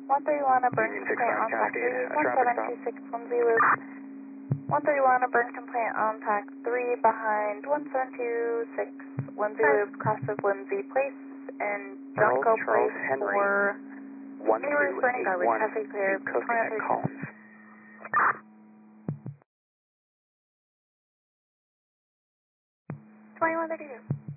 131, a burn Union complaint 65 on pack copied. 3, A traffic stop. 1726 Whimsy Loop. 131, a burn complaint on pack 3 behind 1726 Whimsy Loop, cross of Whimsy Place and Junko Charles Place Henry. for neighbors burning garbage. 1281. Traffic clear. Coasting at Collins. 2132.